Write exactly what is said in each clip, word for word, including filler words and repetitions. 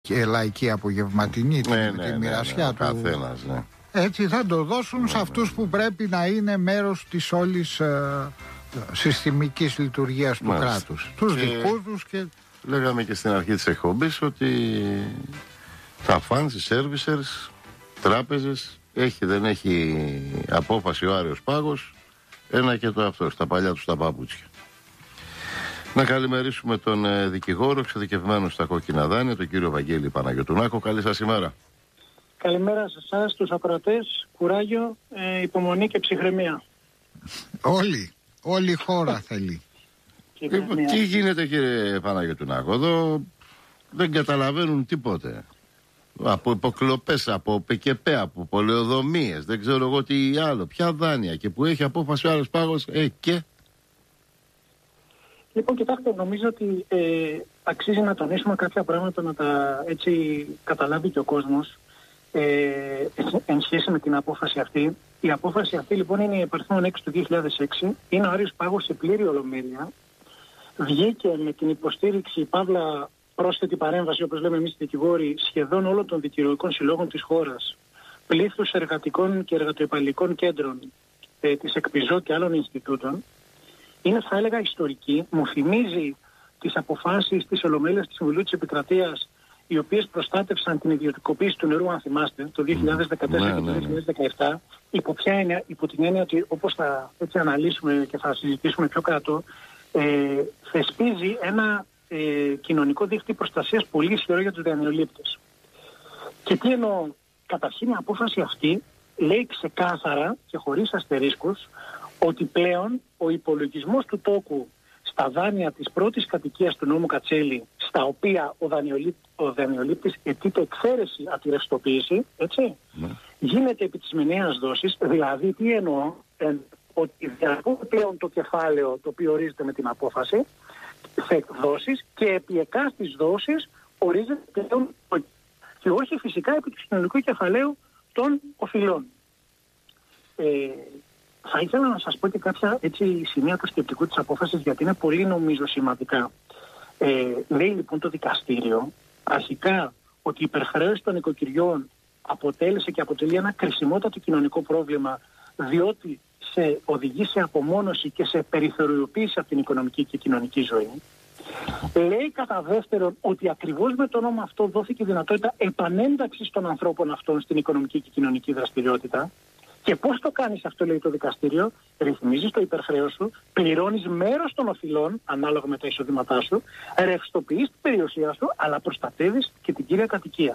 και λαϊκή απογευματινή, ναι, τη, ναι, τη ναι, μοιρασιά ναι, του. καθένας, ναι. Έτσι θα το δώσουν ναι, σε αυτούς ναι, που πρέπει να είναι μέρος της όλης ε, συστημικής λειτουργίας του Μάλιστα. κράτους. Τους και δικούς τους και... Λέγαμε και στην αρχή της εκπομπής ότι τα funds, οι servicers, τράπεζες, έχει δεν έχει απόφαση ο Άριος Πάγος, ένα και το αυτό, στα παλιά τους τα παπούτσια. Να καλημερίσουμε τον ε, δικηγόρο, εξειδικευμένο στα κόκκινα δάνεια, τον κύριο Βαγγέλη Παναγιωτουνάκο. Καλή σας ημέρα. Καλημέρα σε εσάς, τους ακροατές, κουράγιο, ε, υπομονή και ψυχραιμία. Όλοι, όλη η χώρα θέλει. Λοιπόν, τι γίνεται κύριε Παναγιωτουνάκο, εδώ δεν καταλαβαίνουν τίποτε. Από υποκλοπές, από ΠΚΠ, από πολεοδομίες, δεν ξέρω εγώ τι άλλο, ποια δάνεια και που έχει απόφαση ο Άριος Πάγος, ε, και... Λοιπόν, κοιτάξτε, νομίζω ότι ε, αξίζει να τονίσουμε κάποια πράγματα, να τα έτσι καταλάβει και ο κόσμος ε, εν σχέση με την απόφαση αυτή. Η απόφαση αυτή λοιπόν είναι η υπαριθμόν έξι του δύο χιλιάδες έξι, είναι ο Άριος Πάγος σε πλήρη ολομέλεια, βγήκε με την υποστήριξη, παύλα πρόσθετη παρέμβαση, όπως λέμε εμείς οι δικηγόροι, σχεδόν όλων των δικηγορικών συλλόγων της χώρας, πλήθους εργατικών και εργατοεπαλληλικών κέντρων ε, της ΕΚΠΙΖΟ και άλλων Ινστιτούτων. Είναι, θα έλεγα, ιστορική. Μου θυμίζει τις αποφάσεις της Ολομέλειας του Συμβουλίου της Επικρατείας, οι οποίες προστάτευσαν την ιδιωτικοποίηση του νερού, αν θυμάστε, το δύο χιλιάδες δεκατέσσερα mm, και το δύο χιλιάδες δεκαεπτά, υπό, ποια έννοια, υπό την έννοια ότι, όπως θα έτσι αναλύσουμε και θα συζητήσουμε πιο κάτω, ε, θεσπίζει ένα ε, κοινωνικό δίκτυο προστασίας πολύ ισχυρό για τους δανειολήπτες. Και τι εννοώ, καταρχήν η απόφαση αυτή λέει ξεκάθαρα και χωρίς αστερίσκους ότι πλέον ο υπολογισμός του τόκου στα δάνεια της πρώτης κατοικίας του νόμου Κατσέλη, στα οποία ο, δανειολήπ, ο δανειολήπτης αιτείται εξαίρεση από τη ρευστοποίηση, έτσι, ναι. γίνεται επί της μηνιαίας δόσης, δηλαδή τι εννοώ, ε, ότι διαρκούν πλέον το κεφάλαιο το οποίο ορίζεται με την απόφαση, σε δόσεις και επί εκάστης δόσης ορίζεται πλέον και όχι φυσικά επί του κοινωνικού κεφαλαίου των οφειλών. Ε, Θα ήθελα να σας πω και κάποια έτσι, σημεία του σκεπτικού της απόφασης, γιατί είναι πολύ νομίζω σημαντικά. Ε, λέει λοιπόν το δικαστήριο αρχικά ότι η υπερχρέωση των οικοκυριών αποτέλεσε και αποτελεί ένα κρισιμότατο κοινωνικό πρόβλημα, διότι σε οδηγεί σε απομόνωση και σε περιθωριοποίηση από την οικονομική και κοινωνική ζωή. Λέει κατά δεύτερον ότι ακριβώς με τον νόμο αυτό δόθηκε δυνατότητα επανένταξης των ανθρώπων αυτών στην οικονομική και κοινωνική δραστηριότητα. Και πώς το κάνεις αυτό, λέει το δικαστήριο, ρυθμίζεις το υπερχρέο σου, πληρώνεις μέρος των οφειλών, ανάλογα με τα εισοδήματά σου, ρευστοποιείς την περιουσία σου, αλλά προστατεύεις και την κύρια κατοικία.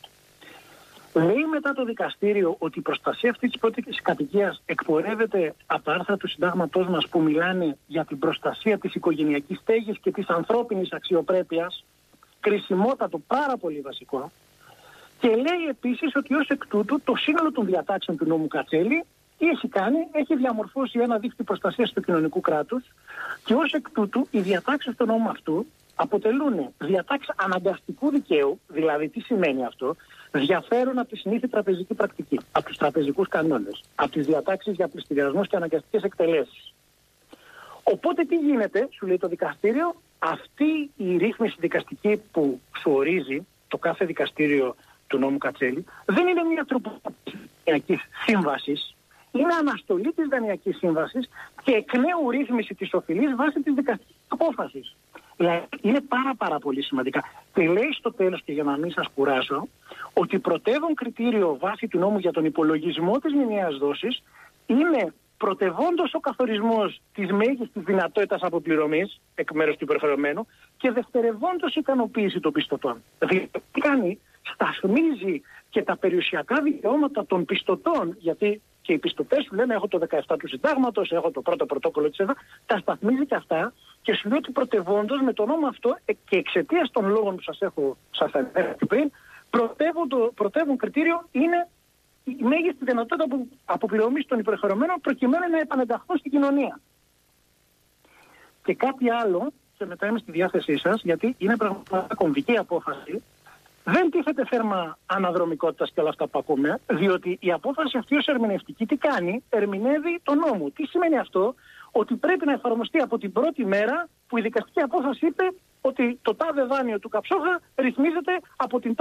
Λέει μετά το δικαστήριο ότι η προστασία αυτής της πρώτης κατοικίας εκπορεύεται από τα άρθρα του συντάγματός μας που μιλάνε για την προστασία της οικογενειακής στέγης και της ανθρώπινης αξιοπρέπειας, κρισιμότατο, πάρα πολύ βασικό. Και λέει επίσης ότι ως εκ τούτου το σύνολο των διατάξεων του νόμου Κατσέλη τι έχει κάνει, έχει διαμορφώσει ένα δίκτυο προστασίας του κοινωνικού κράτους και ως εκ τούτου οι διατάξεις του νόμου αυτού αποτελούν διατάξεις αναγκαστικού δικαίου, δηλαδή τι σημαίνει αυτό, διαφέρουν από τη συνήθη τραπεζική πρακτική, από τους τραπεζικούς κανόνες, από τις διατάξεις για πληστηριασμούς και αναγκαστικές εκτελέσεις. Οπότε τι γίνεται, σου λέει το δικαστήριο, αυτή η ρύθμιση δικαστική που σου ορίζει το κάθε δικαστήριο του νόμου Κατσέλη, δεν είναι μια τροποποίηση δανειακής σύμβασης, είναι αναστολή της δανειακής σύμβασης και εκ νέου ρύθμιση της οφειλής βάσει της δικαστικής απόφασης. Δηλαδή είναι πάρα πάρα πολύ σημαντικά. Και λέει στο τέλος, και για να μην σας κουράσω, ότι πρωτεύον κριτήριο βάσει του νόμου για τον υπολογισμό της μηνιαίας δόσης είναι πρωτευόντως ο καθορισμός της μέγιστης δυνατότητας αποπληρωμής εκ μέρους του υπερχρεωμένου και δευτερευόντως ικανοποίηση των πιστωτών. Δηλαδή τι κάνει, σταθμίζει και τα περιουσιακά δικαιώματα των πιστωτών, γιατί και οι πιστωτές σου λένε έχω το δεκαεπτά του συντάγματος, έχω το πρώτο πρωτόκολλο της ΕΔΑ, τα σταθμίζει και αυτά και σου λέει ότι πρωτευόντως με το νόμο αυτό και εξαιτίας των λόγων που σας έχω σας ανέφερε πριν, πρωτεύον κριτήριο είναι η μέγιστη δυνατότητα αποπληρωμής των υπερχρεωμένων προκειμένου να επανενταχθούν στην κοινωνία. Και κάτι άλλο, και μετά είμαι στη διάθεσή σας, γιατί είναι πραγματικά κομβική απόφαση. Δεν τίθεται θέμα αναδρομικότητας και όλα αυτά που ακούμε, διότι η απόφαση αυτή ως ερμηνευτική τι κάνει, ερμηνεύει τον νόμο. Τι σημαίνει αυτό, ότι πρέπει να εφαρμοστεί από την πρώτη μέρα που η δικαστική απόφαση είπε ότι το τάδε δάνειο του Καψόγα ρυθμίζεται από την